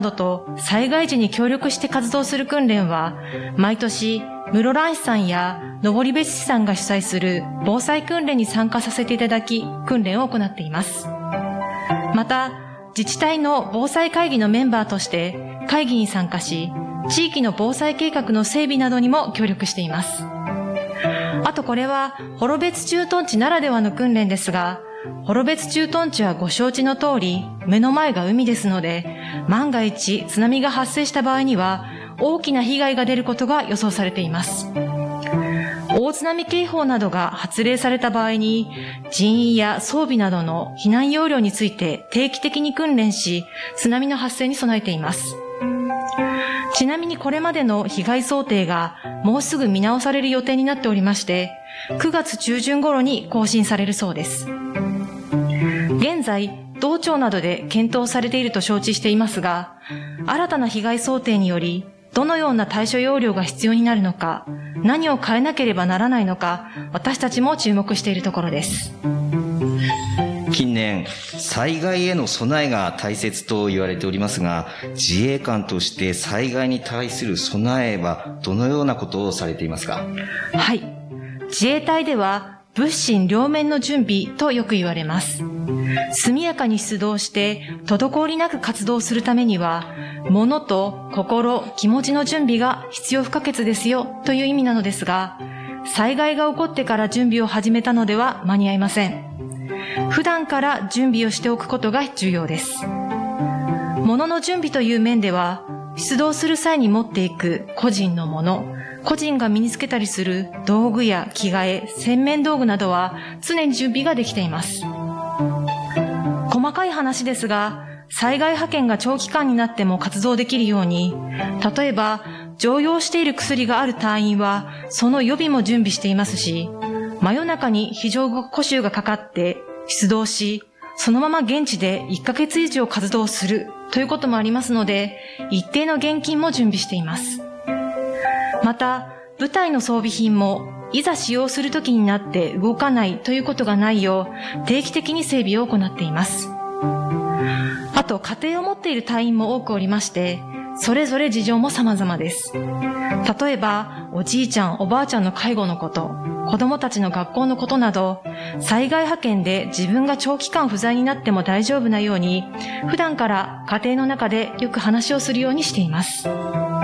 どと災害時に協力して活動する訓練は、毎年室蘭市さんや登別市さんが主催する防災訓練に参加させていただき、訓練を行っています。また、自治体の防災会議のメンバーとして会議に参加し、地域の防災計画の整備などにも協力しています。あとこれは幌別駐屯地ならではの訓練ですが、幌別駐屯地はご承知の通り、目の前が海ですので、万が一津波が発生した場合には、大きな被害が出ることが予想されています。大津波警報などが発令された場合に、人員や装備などの避難要領について定期的に訓練し、津波の発生に備えています。ちなみにこれまでの被害想定がもうすぐ見直される予定になっておりまして、9月中旬頃に更新されるそうです。現在、道庁などで検討されていると承知していますが、新たな被害想定により、どのような対処要領が必要になるのか、何を変えなければならないのか、私たちも注目しているところです。 近年、災害への備えが大切と言われておりますが、自衛官として災害に対する備えはどのようなことをされていますか？ はい。自衛隊では、物心両面の準備とよく言われます。速やかに出動して滞りなく活動するためには、物と心、気持ちの準備が必要不可欠ですよという意味なのですが、災害が起こってから準備を始めたのでは間に合いません。普段から準備をしておくことが重要です。物の準備という面では、出動する際に持っていく個人のもの、個人が身につけたりする道具や着替え、洗面道具などは常に準備ができています。細かい話ですが、災害派遣が長期間になっても活動できるように、例えば常用している薬がある隊員はその予備も準備していますし、真夜中に非常講習がかかって出動し、そのまま現地で1ヶ月以上活動するということもありますので、一定の現金も準備しています。また、部隊の装備品もいざ使用するときになって動かないということがないよう定期的に整備を行っています。あと、家庭を持っている隊員も多くおりまして、それぞれ事情も様々です。例えば、おじいちゃん、おばあちゃんの介護のこと、子供たちの学校のことなど、災害派遣で自分が長期間不在になっても大丈夫なように、普段から家庭の中でよく話をするようにしています。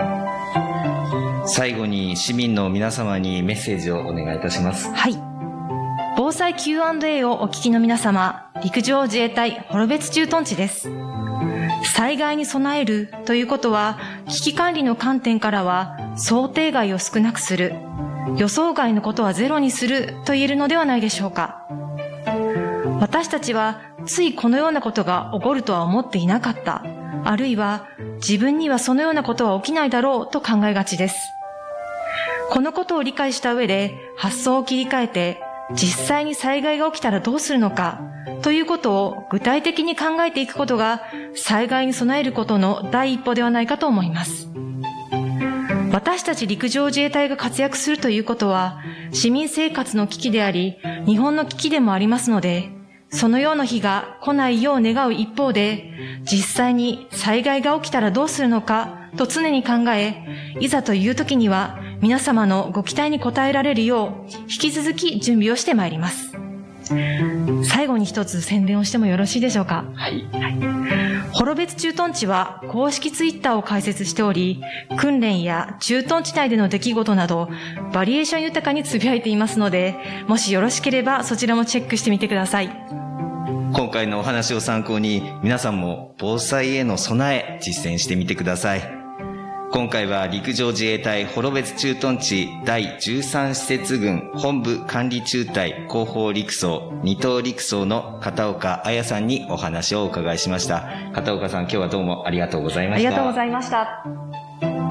最後に市民の皆様にメッセージをお願いいたします。 はい。防災 Q&A をお聞きの皆様、陸上自衛隊幌別駐屯地です。災害に備えるということは、危機管理の観点からは想定外を少なくする、予想外のことはゼロにすると言えるのではないでしょうか。私たちはついこのようなことが起こるとは思っていなかった、あるいは自分にはそのようなことは起きないだろうと考えがちです。このことを理解した上で発想を切り替えて、実際に災害が起きたらどうするのかということを具体的に考えていくことが災害に備えることの第一歩ではないかと思います。私たち陸上自衛隊が活躍するということは市民生活の危機であり、日本の危機でもありますので、そのような日が来ないよう願う一方で、実際に災害が起きたらどうするのかと常に考え、いざという時には皆様のご期待に応えられるよう引き続き準備をしてまいります。最後に一つ宣伝をしてもよろしいでしょうか。 はい。 幌別駐屯地は公式ツイッターを開設しており、訓練や駐屯地内での出来事などバリエーション豊かにつぶやいていますので、もしよろしければそちらもチェックしてみてください。 今回のお話を参考に皆さんも防災への備え実践してみてください。今回は陸上自衛隊幌別駐屯地第13施設群本部管理中隊後方陸曹2等陸曹の片岡彩さんにお話をお伺いしました。片岡さん、今日はどうもありがとうございました。 ありがとうございました。